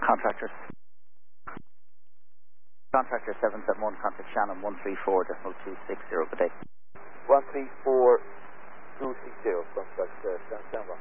Contractors. Contractor 771, contact Shannon 134.260, good day. 134.260, contact Shannon.